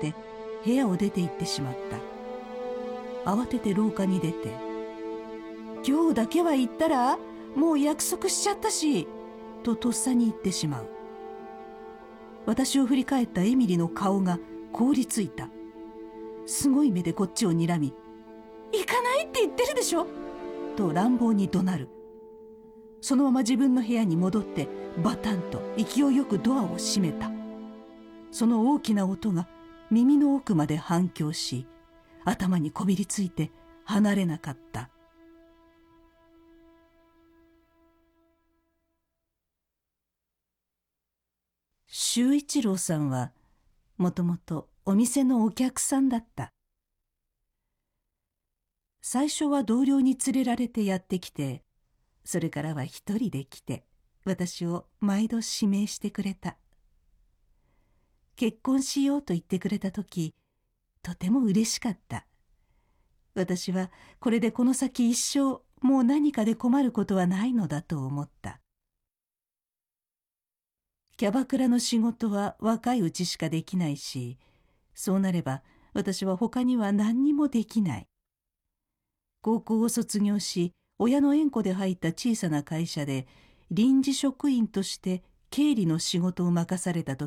って部屋を出て行ってしまった。慌てて廊下に出て、今日だけは行ったら、もう約束しちゃったし、ととっさに言ってしまう。私を振り返ったエミリの顔が凍りついた。すごい目でこっちを睨み、行かないって言ってるでしょと乱暴に怒鳴る。そのまま自分の部屋に戻ってバタンと勢いよくドアを閉めた。その大きな音が耳の奥まで反響し、頭にこびりついて離れなかった。周一郎さんはもともとお店のお客さんだった。最初は同僚に連れられてやってきて、それからは一人で来て私を毎度指名してくれた。結婚しようと言ってくれた時、とても嬉しかった。私はこれでこの先一生もう何かで困ることはないのだと思った。キャバクラの仕事は若いうちしかできないし、そうなれば私は他には何にもできない。高校を卒業し、親の縁故で入った小さな会社で臨時職員として経理の仕事を任された時